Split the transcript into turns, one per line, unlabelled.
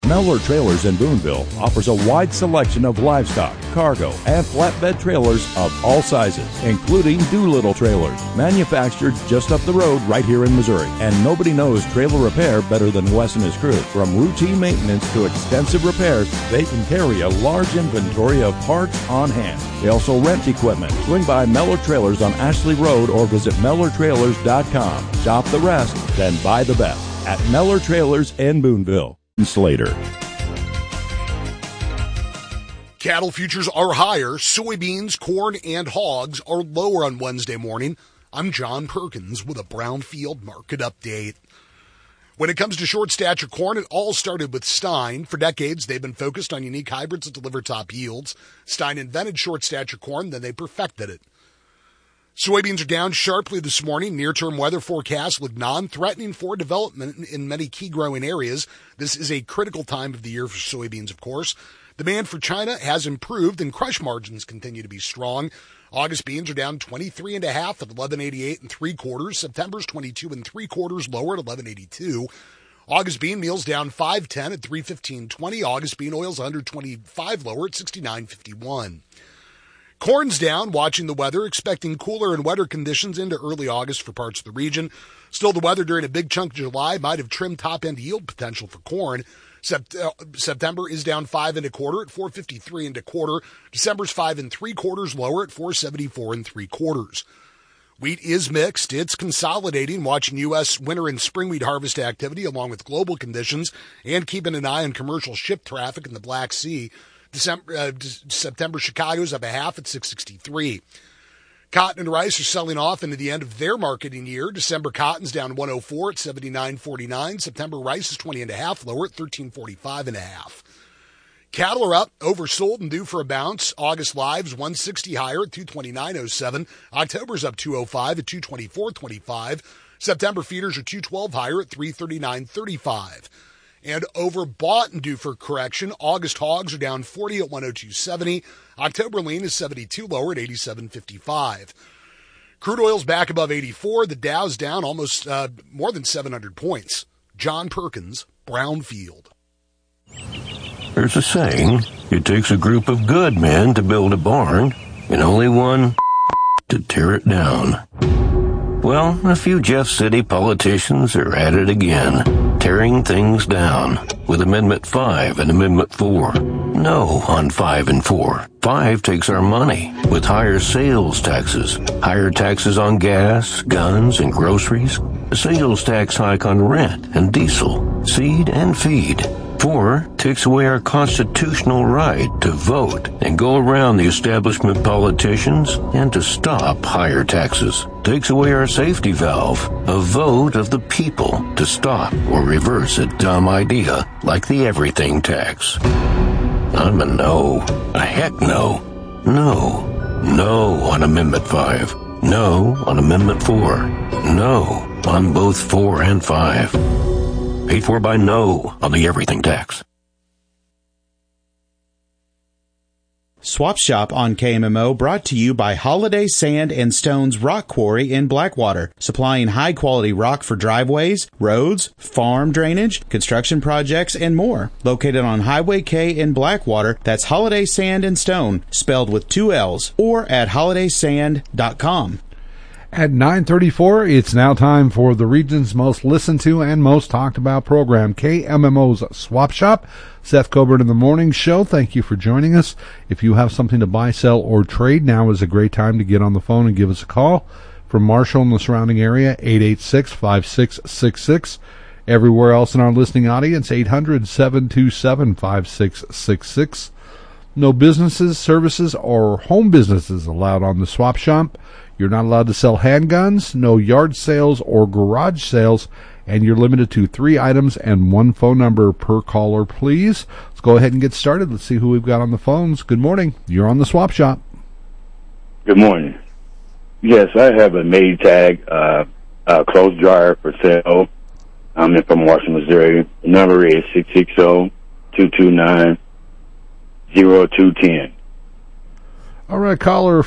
Mellor Trailers in Boonville offers a wide selection of livestock, cargo, and flatbed trailers of all sizes, including Doolittle trailers, manufactured just up the road right here in Missouri. And nobody knows trailer repair better than Wes and his crew. From routine maintenance to extensive repairs, they can carry a large inventory of parts on hand. They also rent equipment. Swing by Mellor Trailers on Ashley Road or visit MellerTrailers.com. Shop the rest, then buy the best at Mellor Trailers in Boonville. Slater.
Cattle futures are higher. Soybeans, corn, and hogs are lower on Wednesday morning. I'm John Perkins with a Brownfield market update. When it comes to short stature corn, it all started with Stein. For decades, they've been focused on unique hybrids that deliver top yields. Stein invented short stature corn, then they perfected it. Soybeans are down sharply this morning. Near-term weather forecasts look non-threatening for development in many key growing areas. This is a critical time of the year for soybeans, of course. Demand for China has improved, and crush margins continue to be strong. August beans are down 23.5 at 11.88 3/4. September's 22 3/4 lower at 11.82. August bean meal's down 5.10 at 3.1520. August bean oil's 125 lower at 69.51. Corn's down, watching the weather, expecting cooler and wetter conditions into early August for parts of the region. Still, the weather during a big chunk of July might have trimmed top-end yield potential for corn. September is down 5 1/4 at 4.53 1/4. December's 5 3/4 lower at 4.74 3/4. Wheat is mixed. It's consolidating, watching U.S. winter and spring wheat harvest activity along with global conditions and keeping an eye on commercial ship traffic in the Black Sea. September, Chicago's up 0.5 at 6.63. Cotton and rice are selling off into the end of their marketing year. December cotton's down 104 at 79.49. September rice is 20.5 lower at 13.45.5. Cattle are up, oversold and due for a bounce. August live's 160 higher at 229.07. October's up 205 at 224.25. September feeders are 212 higher at 339.35. And overbought and due for correction. August hogs are down 40 at 102.70. October lean is 72 lower at 87.55. Crude oil's back above 84. The Dow's down almost more than 700 points. John Perkins, Brownfield.
There's a saying, it takes a group of good men to build a barn, and only one to tear it down. Well, a few Jeff City politicians are at it again, tearing things down with Amendment 5 and Amendment 4. No on 5 and 4. 5 takes our money with higher sales taxes, higher taxes on gas, guns, and groceries, a sales tax hike on rent and diesel, seed and feed. 4 takes away our constitutional right to vote and go around the establishment politicians and to stop higher taxes. Takes away our safety valve, a vote of the people to stop or reverse a dumb idea like the everything tax. I'm a no. A heck no. No. No on Amendment 5. No on Amendment 4. No on both 4 and 5. Paid for by no on the everything tax.
Swap Shop on KMMO brought to you by Holiday Sand and Stones Rock Quarry in Blackwater, supplying high-quality rock for driveways, roads, farm drainage, construction projects, and more. Located on Highway K in Blackwater, that's Holiday Sand and Stone, spelled with 2 L's, or at holidaysand.com.
At 9:34, it's now time for the region's most listened to and most talked about program, KMMO's Swap Shop. Seth Coburn in the Morning Show, thank you for joining us. If you have something to buy, sell, or trade, now is a great time to get on the phone and give us a call. From Marshall and the surrounding area, 886-5666. Everywhere else in our listening audience, 800-727-5666. No businesses, services, or home businesses allowed on the Swap Shop. You're not allowed to sell handguns, no yard sales or garage sales, and you're limited to 3 items and 1 phone number per caller, please. Let's go ahead and get started. Let's see who we've got on the phones. Good morning. You're on the Swap Shop.
Good morning. Yes, I have a Maytag clothes dryer for sale. I'm from Washington, Missouri. The number is 660-229-0210.
All right, caller